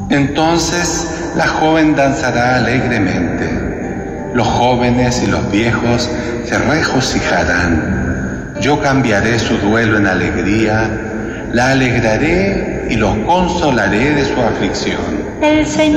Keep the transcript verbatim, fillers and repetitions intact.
Entonces la joven danzará alegremente, los jóvenes y los viejos se regocijarán. Yo cambiaré su duelo en alegría, la alegraré y los consolaré de su aflicción. El Señor